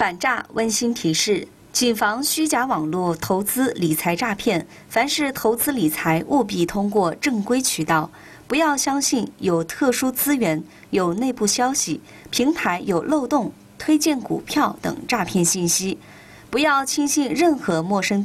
反诈温馨提示：谨防虚假网络投资理财诈骗。凡是投资理财，务必通过正规渠道，不要相信有特殊资源、有内部消息、平台有漏洞、推荐股票等诈骗信息。不要轻信任何陌生